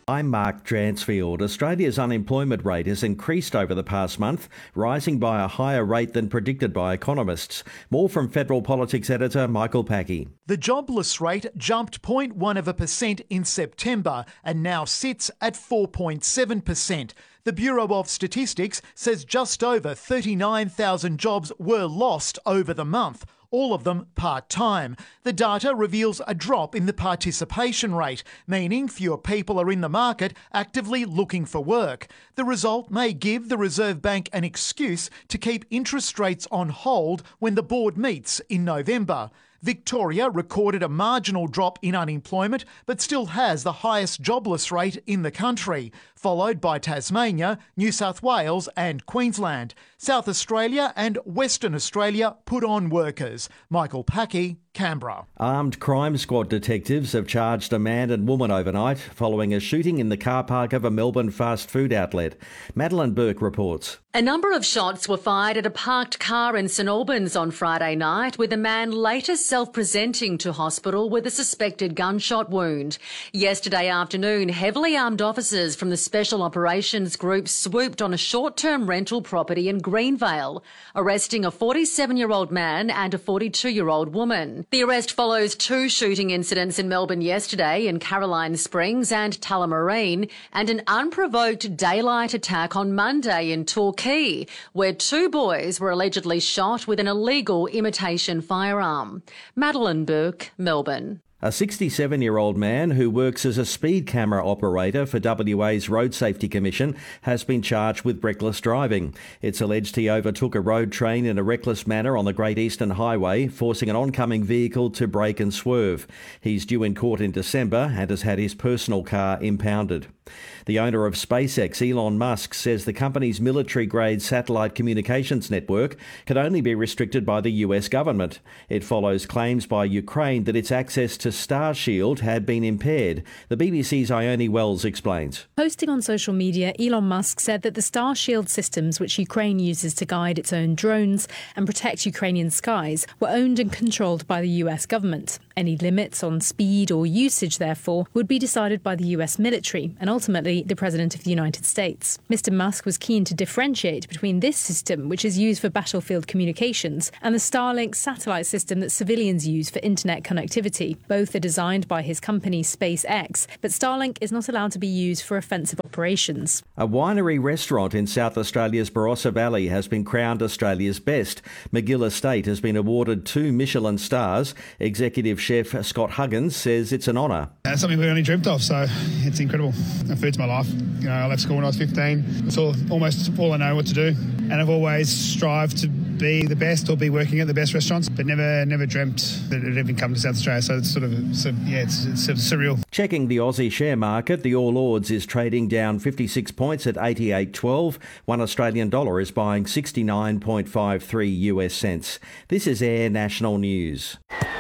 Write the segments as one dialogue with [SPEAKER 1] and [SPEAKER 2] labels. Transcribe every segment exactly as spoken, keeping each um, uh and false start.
[SPEAKER 1] I'm Mark Dransfield. Australia's unemployment rate has increased over the past month, rising by a higher rate than predicted by economists. More from Federal Politics editor Michael Packey.
[SPEAKER 2] The jobless rate jumped zero point one of a percent in September and now sits at four point seven percent. The Bureau of Statistics says just over thirty-nine thousand jobs were lost over the month, all of them part-time. The data reveals a drop in the participation rate, meaning fewer people are in the market actively looking for work. The result may give the Reserve Bank an excuse to keep interest rates on hold when the board meets in November. Victoria recorded a marginal drop in unemployment but still has the highest jobless rate in the country, followed by Tasmania, New South Wales and Queensland. South Australia and Western Australia put on workers. Michael Packey, Canberra.
[SPEAKER 1] Armed crime squad detectives have charged a man and woman overnight following a shooting in the car park of a Melbourne fast food outlet. Madeline Burke reports.
[SPEAKER 3] A number of shots were fired at a parked car in St Albans on Friday night, with a man later self-presenting to hospital with a suspected gunshot wound. Yesterday afternoon, heavily armed officers from the Special Operations Group swooped on a short-term rental property in Greenvale, arresting a forty-seven-year-old man and a forty-two-year-old woman. The arrest follows two shooting incidents in Melbourne yesterday in Caroline Springs and Tullamarine, and an unprovoked daylight attack on Monday in Torquay, where two boys were allegedly shot with an illegal imitation firearm. Madeline Burke, Melbourne.
[SPEAKER 1] A sixty-seven-year-old man who works as a speed camera operator for W A's Road Safety Commission has been charged with reckless driving. It's alleged he overtook a road train in a reckless manner on the Great Eastern Highway, forcing an oncoming vehicle to brake and swerve. He's due in court in December and has had his personal car impounded. The owner of SpaceX, Elon Musk, says the company's military-grade satellite communications network can only be restricted by the U S government. It follows claims by Ukraine that its access to Starshield had been impaired. The B B C's Ione Wells explains.
[SPEAKER 4] Posting on social media, Elon Musk said that the Starshield systems, which Ukraine uses to guide its own drones and protect Ukrainian skies, were owned and controlled by the U S government. Any limits on speed or usage, therefore, would be decided by the U S military and ultimately the President of the United States. Mister Musk was keen to differentiate between this system, which is used for battlefield communications, and the Starlink satellite system that civilians use for internet connectivity. Both are designed by his company SpaceX, but Starlink is not allowed to be used for offensive operations.
[SPEAKER 1] A winery restaurant in South Australia's Barossa Valley has been crowned Australia's best. McGill Estate has been awarded two Michelin stars. Executive chef Scott Huggins says it's an honour.
[SPEAKER 5] That's something we only dreamt of, so it's incredible. The food's my life. You know, I left school when I was fifteen. It's all, almost all I know what to do. And I've always strived to be the best or be working at the best restaurants, but never never dreamt that it would even come to South Australia. So it's sort of, so, yeah, it's, it's sort of surreal.
[SPEAKER 1] Checking the Aussie share market, the All Ords is trading down fifty-six points at eighty-eight twelve. One Australian dollar is buying sixty-nine point five three U S cents. This is Air National News.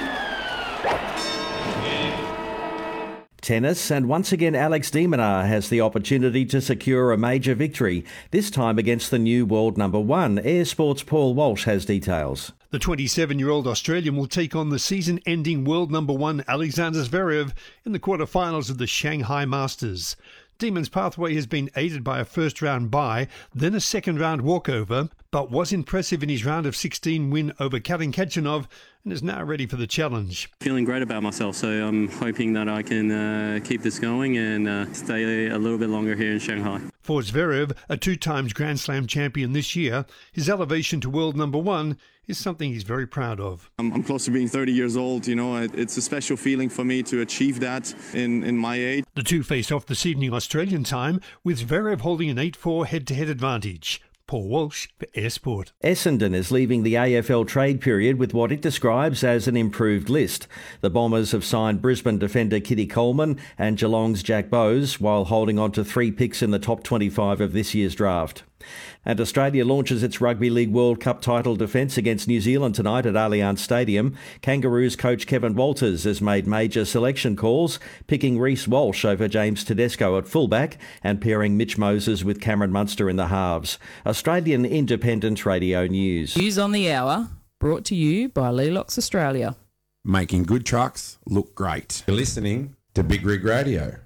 [SPEAKER 1] Tennis, and once again Alex de Minaur has the opportunity to secure a major victory, this time against the new world number one. Air Sports' Paul Walsh has details.
[SPEAKER 6] The twenty-seven-year-old Australian will take on the season-ending world number one Alexander Zverev in the quarterfinals of the Shanghai Masters. Demon's pathway has been aided by a first-round bye, then a second-round walkover, but was impressive in his round of sixteen win over Karen Khachanov and is now ready for the challenge.
[SPEAKER 7] Feeling great about myself, so I'm hoping that I can uh, keep this going and uh, stay a little bit longer here in Shanghai.
[SPEAKER 6] For Zverev, a two times Grand Slam champion this year, his elevation to world number one is something he's very proud of.
[SPEAKER 8] I'm, I'm close to being thirty years old. You know, it, it's a special feeling for me to achieve that in, in my age.
[SPEAKER 6] The two face off this evening Australian time, with Zverev holding an eight four head-to-head advantage. Paul Walsh for Air Sport.
[SPEAKER 1] Essendon is leaving the A F L trade period with what it describes as an improved list. The Bombers have signed Brisbane defender Kitty Coleman and Geelong's Jack Bowes, while holding on to three picks in the top twenty-five of this year's draft. And Australia launches its Rugby League World Cup title defence against New Zealand tonight at Allianz Stadium. Kangaroos coach Kevin Walters has made major selection calls, picking Reece Walsh over James Tedesco at fullback and pairing Mitch Moses with Cameron Munster in the halves. Australian Independent Radio News.
[SPEAKER 9] News on the Hour, brought to you by Lelox Australia.
[SPEAKER 10] Making good trucks look great. You're listening to Big Rig Radio.